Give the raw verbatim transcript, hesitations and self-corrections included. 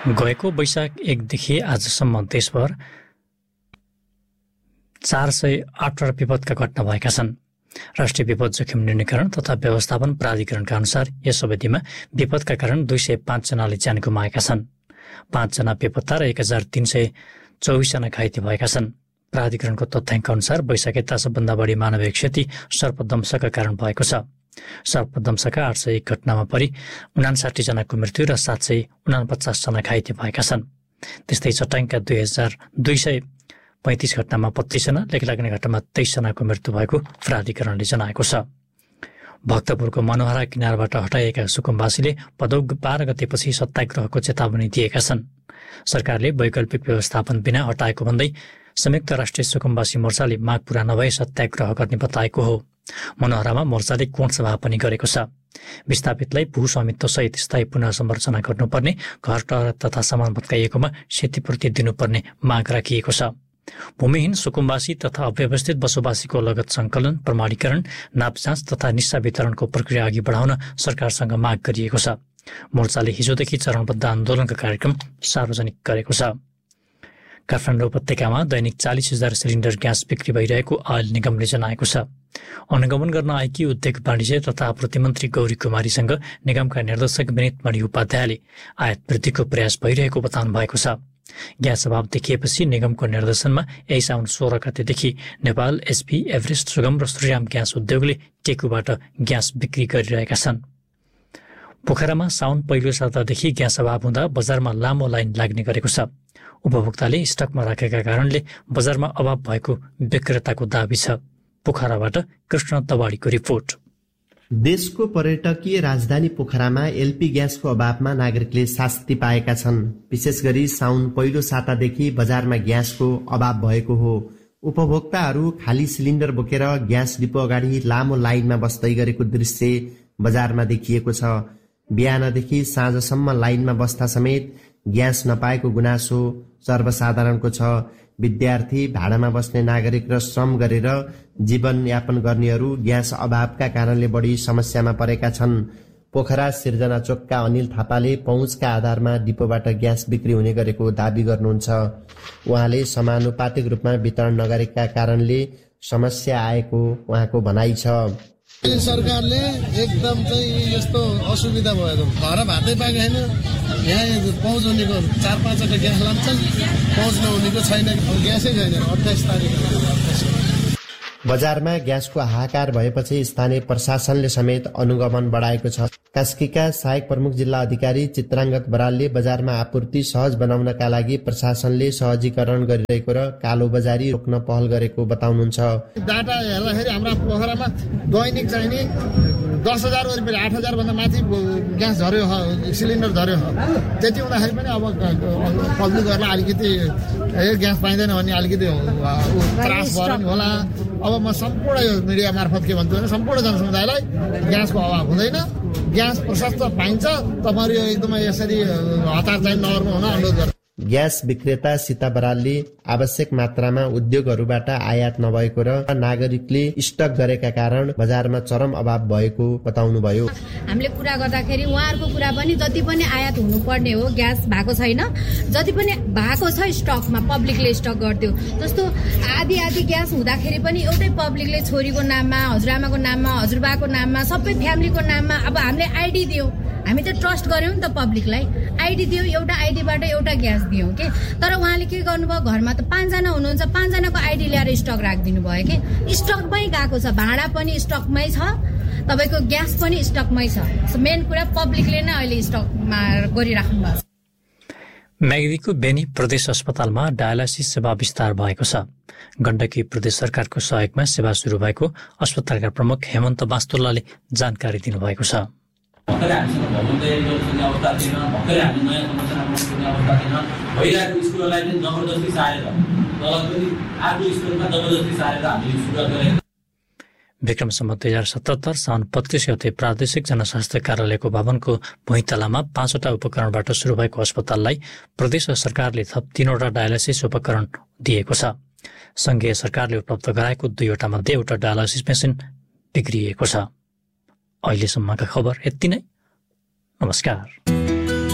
गएको वैशाख एकदेखि आजसम्म देशभर चार सय आठवटा विपदका घटना भएका छन्। राष्ट्रिय विपद जोखिम न्यूनीकरण तथा व्यवस्थापन प्राधिकरणका अनुसार यस अवधिमा विपदका कारण दुई सय पाँचजनाले ज्यान गुमाएका छन्। पाँचजना बेपत्ता र एक हजार तीन सय चौबिसजना घाइते भएका छन्। प्राधिकरणको तथ्याङ्क अनुसार वैशाखका सबभन्दा बढी मानवीय क्षति सर्पदंशका कारण भएको छ। सर्पदंशका आठ सय एक घटनामा परि उनासाठी जनाको मृत्यु र सात सय उनापचास जना घाइते भएका छन्। त्यस्तै चट्याङका दुई हजार दुई सय पैँतिस घटनामा पच्चिसजना, लेख लाग्ने घटनामा तेइसजनाको मृत्यु भएको प्राधिकरणले जनाएको छ। भक्तपुरको मनोहरा किनारबाट हटाइएका सुकुम्बासीले भदौ बाह्र गतेपछि सत्याग्रहको चेतावनी दिएका छन्। सरकारले वैकल्पिक व्यवस्थापन बिना हटाएको भन्दै संयुक्त राष्ट्रिय सुकुम्बासी मोर्चाले माग पूरा नभए सत्याग्रह गर्ने बताएको हो। मनोहरामा मोर्चाले कोण सभा पनि गरेको छ। विस्थापितलाई भू स्वामित्व सहित स्थायी पुनः संरचना गर्नुपर्ने, घर टहर तथा सामान भत्काइएकोमा क्षतिपूर्ति दिनुपर्ने माग राखिएको छ। भूमिहीन सुकुम्बासी तथा अव्यवस्थित बसोबासीको लगत सङ्कलन, प्रमाणीकरण, नाप जाँच तथा निस्सा वितरणको प्रक्रिया अघि बढाउन सरकारसँग माग गरिएको छ। मोर्चाले हिजोदेखि चरणबद्ध आन्दोलनका कार्यक्रम सार्वजनिक गरेको छ। काठमाडौँ उपत्यकामा दैनिक चालिस हजार सिलिन्डर ग्यास बिक्री भइरहेको आयल निगमले जनाएको छ। अनुगमन गर्न आएकी उद्योग वाणिज्य तथा आपूर्ति मन्त्री गौरी कुमारीसँग निगमका निर्देशक विनित मणि उपाध्यायले आयात वृद्धिको प्रयास भइरहेको बताउनु भएको छ। ग्यास अभाव देखिएपछि निगमको निर्देशनमा यही साउन सोह्र गतेदेखि नेपाल एसपी, एभरेस्ट, सुगम र श्रीराम ग्यास उद्योगले टेकुबाट ग्यास बिक्री गरिरहेका छन्। पोखरामा साउन पहिलो सातादेखि ग्यास अभाव हुँदा बजारमा लामो लाइन लाग्ने गरेको छ। उपभोक्ताले स्टकमा राखेका कारणले बजारमा अभाव भएको विक्रेताको दाबी छ। पोखराबाट कृष्ण तवाडीको रिपोर्ट। देशको पर्यटकीय राजधानी पोखरामा एलपी ग्यासको अभावमा नागरिकले शास्ति पाएका छन्। विशेष गरी साउन पहिलो सातादेखि बजारमा ग्यासको अभाव भएको हो। उपभोक्ताहरू खाली सिलिन्डर बोकेर ग्यास डिपो अगाडि लामो लाइनमा बस्दै गरेको दृश्य बजारमा देखिएको छ। बिहानदेखि साँझसम्म लाइनमा बस्दा समेत ग्यास नपाएको गुनासो सर्वसाधारणको छ। विद्यार्थी, भाडामा बस्ने नागरिक र श्रम गरेर जीवनयापन गर्नेहरू ग्यास अभावका कारणले बढी समस्यामा परेका छन्। पोखरा सिर्जना चोकका अनिल थापाले पहुँचका आधारमा डिपोबाट ग्यास बिक्री हुने गरेको दावी गर्नुहुन्छ। उहाँले समानुपातिक रूपमा वितरण नगरेका कारणले समस्या आएको उहाँको भनाइ छ। सरकारले एकदम चाहिँ यस्तो असुविधा भयो। घर भातै पाएको छैन। यहाँ पहुँच हुनेको चार पाँचवटा ग्यास लान्छन्, पहुँच नहुनेको छैन, ग्यासै छैन। अट्ठाइस तारिक बजारमा ग्यासको हाहाकार भएपछि स्थानीय प्रशासनले समेत अनुगमन बढाएको छ। कास्कीका सहायक प्रमुख जिल्ला अधिकारी चित्राङ्गत बरालले बजारमा आपूर्ति सहज बनाउनका लागि प्रशासनले सहजीकरण गरिरहेको र कालो बजारी रोक्न पहल गरेको बताउनुहुन्छ। डाटा हेर्दाखेरि हाम्रा पोखरामा दैनिक चाहिने दस हजार वरिपरि आठ हजार भन्दा माथि ग्यास झर्यो, सिलिन्डर झर्यो। त्यति हुँदाखेरि पनि अब पब्लिकहरूलाई अलिकति ग्यास पाइँदैन भन्ने अलिकति त्रास भएर नि होला। अब म सम्पूर्ण यो मिडिया मार्फत के भन्छु भने सम्पूर्ण जनसमुदायलाई ग्यासको अभाव हुँदैन, ग्यास प्रशस्त पाइन्छ। तपाईँहरू यो एकदमै यसरी हतार चाहिँ नगर्नु हुन अनुरोध गर्छु। ग्यास विक्रेता सीता बरालले आवश्यक मात्रामा उद्योगहरूबाट आयात नभएको र नागरिकले स्टक गरेका कारण बजारमा चरम अभाव भएको बताउनुभयो। हामीले कुरा गर्दाखेरि उहाँहरूको कुरा पनि जति पनि आयात हुनुपर्ने हो ग्यास भएको छैन, जति पनि भएको छ स्टकमा पब्लिकले स्टक गरिदियो। जस्तो आधी आधी ग्यास हुँदाखेरि पनि एउटै पब्लिकले छोरीको नाममा, हजुरआमाको नाममा, हजुरबाको नाममा, सबै फ्यामिलीको नाममा अब हामीले आइडी दियौँ। हामी त ट्रस्ट गर्यौँ नि त पब्लिकलाई, आइडी दियौँ, एउटा आइडीबाट एउटा ग्यास दियौँ के। तर उहाँले के गर्नुभयो, घरमा त पाँचजना हुनुहुन्छ, पाँचजनाको आइडी ल्याएर स्टक राखिदिनु भयो कि। स्टकमै गएको छ, भाडा पनि स्टकमै छ, तपाईँको ग्यास पनि स्टकमै छ। मेन कुरा पब्लिकले नै अहिले स्टकमा गरिराख्नु भएको छ। म्याग्दीको बेनी प्रदेश अस्पतालमा डायलासिस सेवा विस्तार भएको छ। गण्डकी प्रदेश सरकारको सहयोगमा सेवा सुरु भएको अस्पतालका प्रमुख हेमन्त बास्तोलाले जानकारी दिनुभएको छ। भर्खरै हामीसँग भवन तयारी गर्नुपर्ने अवस्था थिएन, भर्खरै हामी नयाँ संरचना बनाउनुपर्ने अवस्था थिएन। भइरहेको स्कुललाई पनि जबरजस्ती सारेर तल पनि अर्को स्कुलमा जबरजस्ती सारेर हामीले सुरुवात गरेका। विक्रम सम्वत दुई हजार सतहत्तर साउन पच्चिस गते प्रादेशिक जनस्वास्थ्य कार्यालयको भवनको भुइँतलामा पाँचवटा उपकरणबाट सुरु भएको अस्पताललाई प्रदेश सरकारले थप तीनवटा डायलासिस उपकरण दिएको छ। सङ्घीय सरकारले उपलब्ध गराएको दुईवटा मध्ये एउटा डायलासिस मेसिन बिग्रिएको छ। अहिलेसम्मका खबर यति नै। नमस्कार।